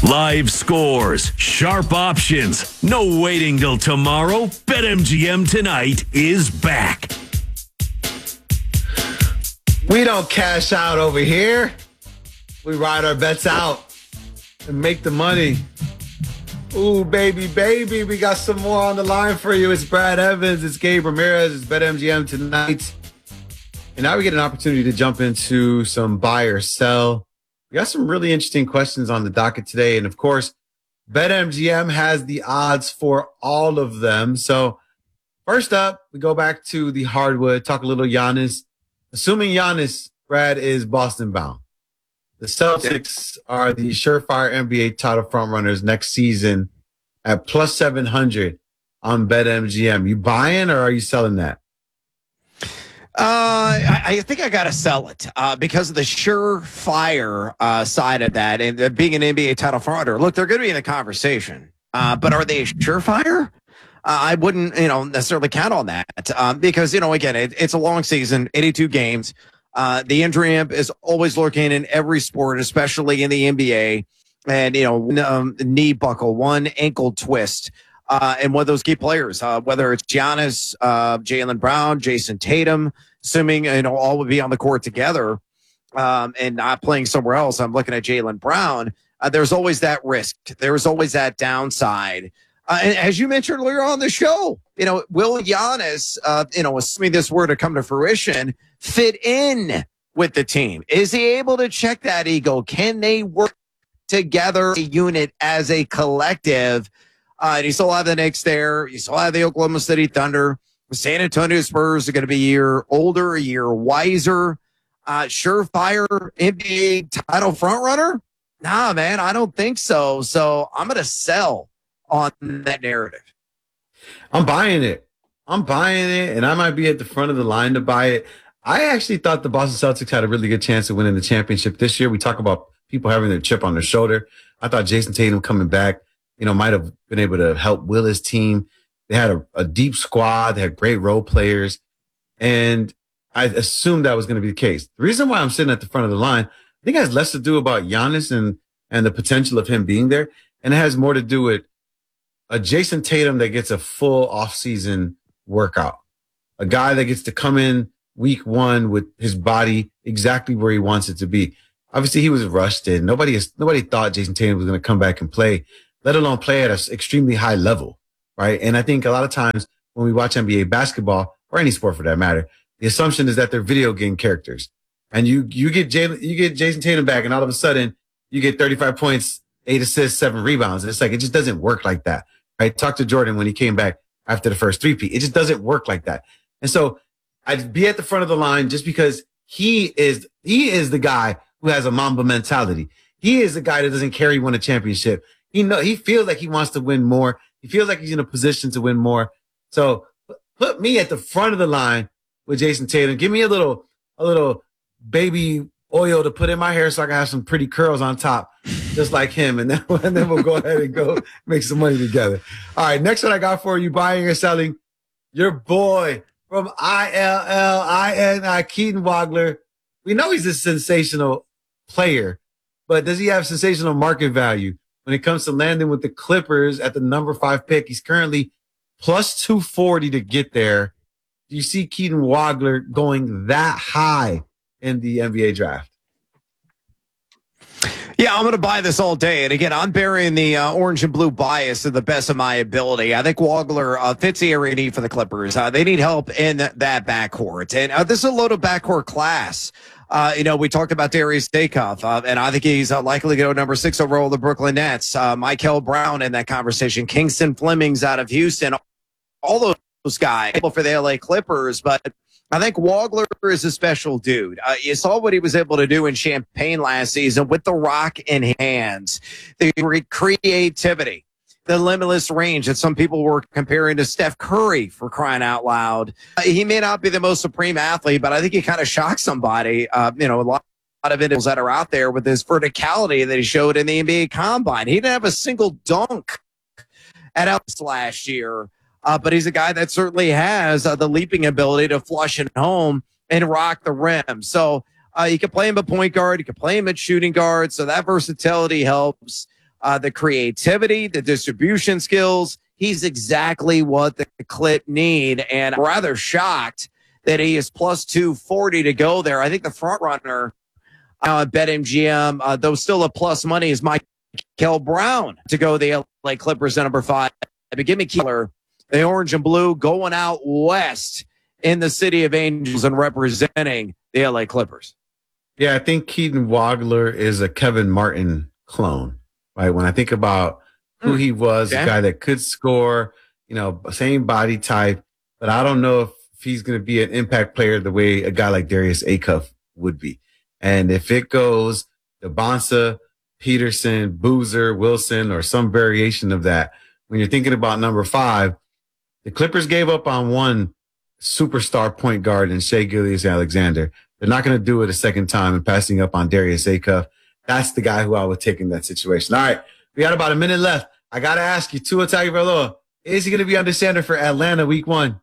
Live scores, sharp options, no waiting till tomorrow. BetMGM tonight is back. We don't cash out over here. We ride our bets out and make the money. Ooh, baby, we got some more on the line for you. It's Brad Evans, it's Gabe Ramirez, it's BetMGM tonight. And now we get an opportunity to jump into some buy or sell. We got some really interesting questions on the docket today. And of course, BetMGM has the odds for all of them. So first up, we go back to the hardwood, talk a little Giannis. Assuming Giannis, Brad, is Boston bound. The Celtics are the surefire NBA title frontrunners next season at plus 700 on BetMGM. You buying or are you selling that? I think I got to sell it because of the surefire side of that and being an NBA title frontrunner. Look, they're going to be in the conversation, but are they surefire? I wouldn't, necessarily count on that because, again, it's a long season, 82 games. The injury amp is always lurking in every sport, especially in the NBA. And, knee buckle, one ankle twist. And one of those key players, whether it's Giannis, Jaylen Brown, Jason Tatum, assuming, all would be on the court together and not playing somewhere else. I'm looking at Jaylen Brown. There's always that risk. There's always that downside. And as you mentioned earlier on the show, will Giannis, assuming this were to come to fruition, fit in with the team? Is he able to check that ego? Can they work together, a unit as a collective? And you still have the Knicks there. You still have the Oklahoma City Thunder. The San Antonio Spurs are going to be a year older, a year wiser. Surefire NBA title frontrunner? Nah, man, I don't think so. So I'm going to sell on that narrative. I'm buying it, and I might be at the front of the line to buy it. I actually thought the Boston Celtics had a really good chance of winning the championship this year. We talk about people having their chip on their shoulder. I thought Jason Tatum coming back, might have been able to help will his team. They had a deep squad. They had great role players. And I assumed that was going to be the case. The reason why I'm sitting at the front of the line, I think it has less to do about Giannis and the potential of him being there. And it has more to do with a Jason Tatum that gets a full offseason workout. A guy that gets to come in week one with his body exactly where he wants it to be. Obviously, he was rushed in. Nobody thought Jason Tatum was going to come back and play, let alone play at an extremely high level, right? And I think a lot of times when we watch NBA basketball, or any sport for that matter, the assumption is that they're video game characters. And you get Jason Tatum back, and all of a sudden you get 35 points, 8 assists, 7 rebounds. And it's like, it just doesn't work like that, right? Talk to Jordan when he came back after the first three-peat. It just doesn't work like that. And so I'd be at the front of the line just because he is the guy who has a Mamba mentality. He is the guy that doesn't care he won a championship. He feels like he wants to win more. He feels like he's in a position to win more. So put me at the front of the line with Jason Tatum. Give me a little baby oil to put in my hair so I can have some pretty curls on top, just like him. And then we'll go ahead and go make some money together. All right, next one I got for you, buying or selling. Your boy from ILLINI, Keaton Wagler. We know he's a sensational player, but does he have sensational market value? When it comes to landing with the Clippers at the number 5 pick, he's currently plus 240 to get there. Do you see Keaton Wagler going that high in the NBA draft? Yeah, I'm going to buy this all day. And again, I'm burying the orange and blue bias to the best of my ability. I think Wagler fits the area need for the Clippers. They need help in that backcourt. And this is a loaded backcourt class. We talked about Darius Dakoff, and I think he's likely to go number 6 overall the Brooklyn Nets. Michael Brown in that conversation. Kingston Fleming's out of Houston. All those guys for the LA Clippers, but I think Wagler is a special dude. You saw what he was able to do in Champaign last season with the rock in hands, the creativity, the limitless range that some people were comparing to Steph Curry, for crying out loud. He may not be the most supreme athlete, but I think he kind of shocked somebody. A lot of individuals that are out there with his verticality that he showed in the NBA Combine. He didn't have a single dunk at Ellis last year. But he's a guy that certainly has the leaping ability to flush it home and rock the rim. So you can play him at point guard. You can play him at shooting guard. So that versatility helps. the creativity, the distribution skills. He's exactly what the Clip need. And I'm rather shocked that he is plus 240 to go there. I think the front runner at BetMGM, though still a plus money, is Michael Brown to go the LA Clippers at number 5. But give me Keeler, the orange and blue, going out west in the City of Angels and representing the LA Clippers. Yeah, I think Keaton Wagler is a Kevin Martin clone, right? When I think about who he was, a guy that could score, same body type, but I don't know if he's going to be an impact player the way a guy like Darius Acuff would be. And if it goes to Bonsa, Peterson, Boozer, Wilson, or some variation of that, when you're thinking about number 5, the Clippers gave up on one superstar point guard in Shai Gilgeous-Alexander. They're not going to do it a second time and passing up on Darius Acuff. That's the guy who I would take in that situation. All right, we got about a minute left. I got to ask you, Tua Tagovailoa, is he going to be under center for Atlanta week 1?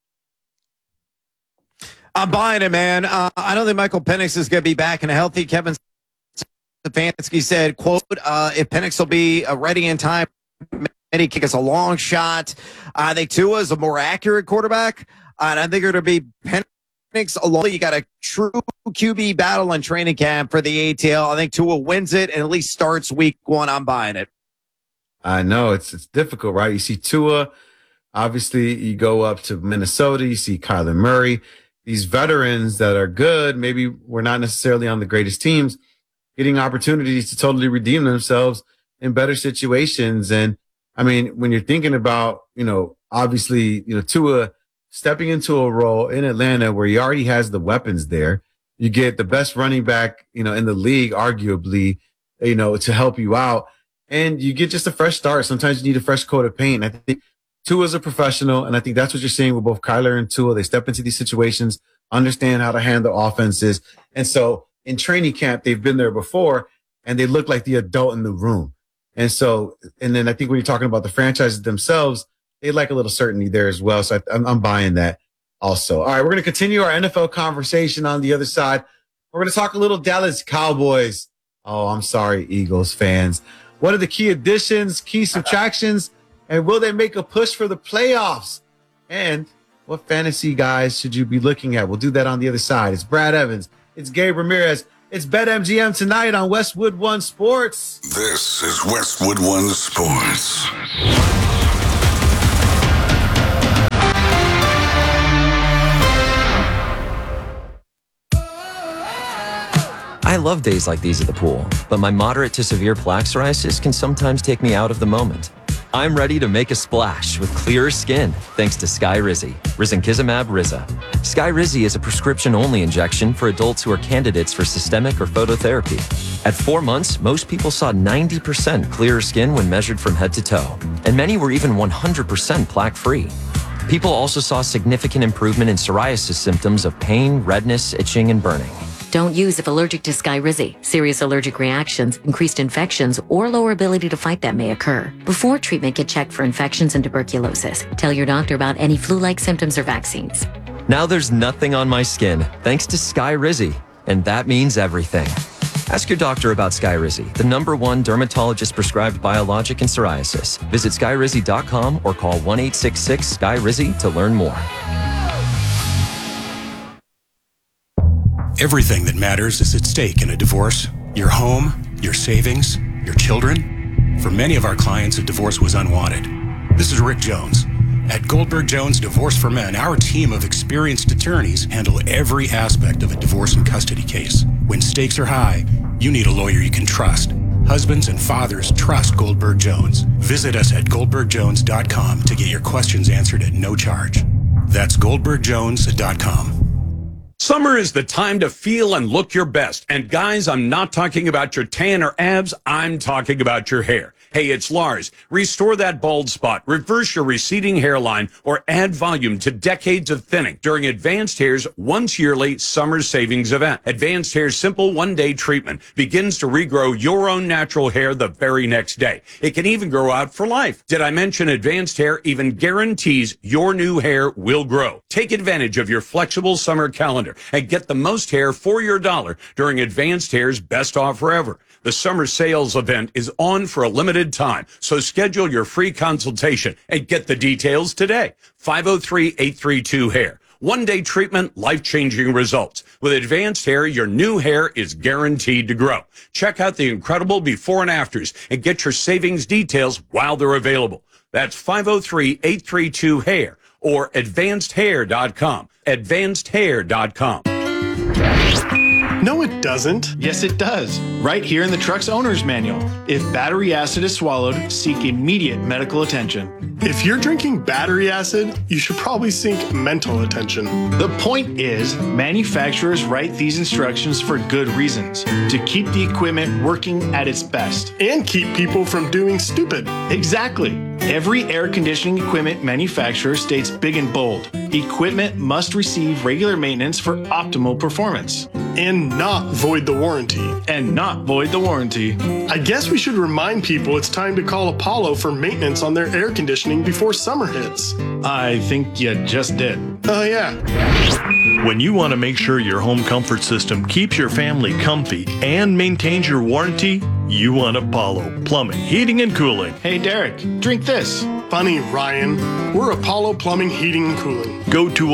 I'm buying it, man. I don't think Michael Penix is going to be back and healthy. Kevin Stefanski said, quote, if Penix will be ready in time, maybe kick us a long shot. I think Tua is a more accurate quarterback. And I think it'll be Penix alone. You got a true QB battle in training camp for the ATL. I think Tua wins it and at least starts week 1. I'm buying it. I know it's difficult, right? You see Tua, obviously you go up to Minnesota, you see Kyler Murray. These veterans that are good, maybe we're not necessarily on the greatest teams, getting opportunities to totally redeem themselves in better situations. And I mean, when you're thinking about, obviously, Tua stepping into a role in Atlanta where he already has the weapons there, you get the best running back, in the league, arguably, to help you out. And you get just a fresh start. Sometimes you need a fresh coat of paint. I think Tua's a professional, and I think that's what you're seeing with both Kyler and Tua. They step into these situations, understand how to handle offenses. And so in training camp, they've been there before, and they look like the adult in the room. And so, and then I think when you're talking about the franchises themselves, they like a little certainty there as well. So I'm buying that also. All right, we're going to continue our NFL conversation on the other side. We're going to talk a little Dallas Cowboys. Oh, I'm sorry, Eagles fans. What are the key additions, key subtractions, and will they make a push for the playoffs? And what fantasy guys should you be looking at? We'll do that on the other side. It's Brad Evans. It's Gabe Ramirez. It's BetMGM tonight on Westwood One Sports. This is Westwood One Sports. I love days like these at the pool, but my moderate to severe plaque psoriasis can sometimes take me out of the moment. I'm ready to make a splash with clearer skin thanks to Skyrizi, risankizumab Riza. Skyrizi is a prescription-only injection for adults who are candidates for systemic or phototherapy. At 4 months, most people saw 90% clearer skin when measured from head to toe, and many were even 100% plaque-free. People also saw significant improvement in psoriasis symptoms of pain, redness, itching, and burning. Don't use if allergic to Skyrizi. Serious allergic reactions, increased infections, or lower ability to fight them may occur. Before treatment, get checked for infections and tuberculosis. Tell your doctor about any flu-like symptoms or vaccines. Now there's nothing on my skin thanks to Skyrizi, and that means everything. Ask your doctor about Skyrizi, the #1 dermatologist-prescribed biologic in psoriasis. Visit Skyrizi.com or call 1-866-SKYRIZI to learn more. Everything that matters is at stake in a divorce. Your home, your savings, your children. For many of our clients, a divorce was unwanted. This is Rick Jones. At Goldberg Jones Divorce for Men, our team of experienced attorneys handle every aspect of a divorce and custody case. When stakes are high, you need a lawyer you can trust. Husbands and fathers trust Goldberg Jones. Visit us at goldbergjones.com to get your questions answered at no charge. That's goldbergjones.com. Summer is the time to feel and look your best. And guys, I'm not talking about your tan or abs. I'm talking about your hair. Hey, it's Lars. Restore that bald spot, reverse your receding hairline, or add volume to decades of thinning during Advanced Hair's once-yearly summer savings event. Advanced Hair's simple one-day treatment begins to regrow your own natural hair the very next day. It can even grow out for life. Did I mention Advanced Hair even guarantees your new hair will grow? Take advantage of your flexible summer calendar and get the most hair for your dollar during Advanced Hair's best offer ever. The summer sales event is on for a limited time, so schedule your free consultation and get the details today. 503-832-HAIR. One-day treatment, life-changing results. With Advanced Hair, your new hair is guaranteed to grow. Check out the incredible before and afters and get your savings details while they're available. That's 503-832-HAIR or advancedhair.com. Advancedhair.com. No, it doesn't. Yes, it does. Right here in the truck's owner's manual. If battery acid is swallowed, seek immediate medical attention. If you're drinking battery acid, you should probably seek mental attention. The point is, manufacturers write these instructions for good reasons, to keep the equipment working at its best. And keep people from doing stupid. Exactly. Every air conditioning equipment manufacturer states big and bold, equipment must receive regular maintenance for optimal performance. And not void the warranty. And not void the warranty. I guess we should remind people it's time to call Apollo for maintenance on their air conditioning before summer hits. I think you just did. Oh, yeah. When you want to make sure your home comfort system keeps your family comfy and maintains your warranty, you want Apollo Plumbing, Heating, and Cooling. Hey, Derek, drink this. Funny, Ryan. We're Apollo Plumbing, Heating, and Cooling. Go to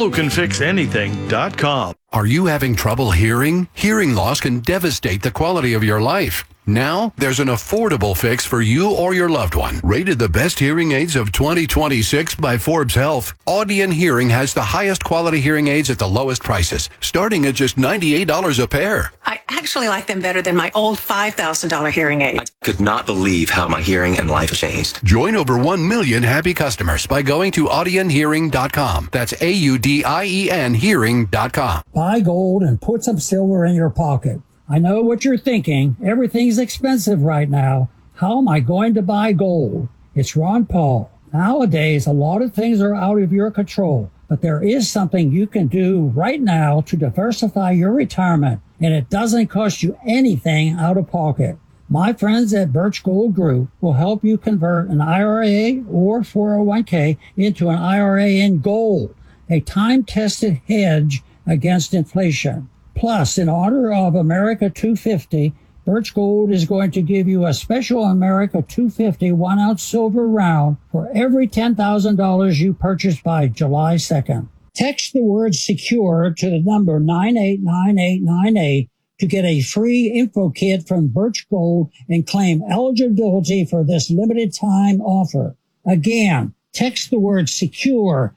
ApolloCanFixAnything.com. Are you having trouble hearing? Hearing loss can devastate the quality of your life. Now, there's an affordable fix for you or your loved one. Rated the best hearing aids of 2026 by Forbes Health, Audion Hearing has the highest quality hearing aids at the lowest prices, starting at just $98 a pair. I actually like them better than my old $5,000 hearing aid. I could not believe how my hearing and life changed. Join over 1 million happy customers by going to audionhearing.com. That's AUDIEN hearing.com. Buy gold and put some silver in your pocket. I know what you're thinking. Everything's expensive right now. How am I going to buy gold? It's Ron Paul. Nowadays, a lot of things are out of your control, but there is something you can do right now to diversify your retirement, and it doesn't cost you anything out of pocket. My friends at Birch Gold Group will help you convert an IRA or 401k into an IRA in gold, a time-tested hedge against inflation. Plus, in honor of America 250, Birch Gold is going to give you a special America 250 1-ounce silver round for every $10,000 you purchase by July 2nd. Text the word SECURE to the number 989898 to get a free info kit from Birch Gold and claim eligibility for this limited time offer. Again, text the word SECURE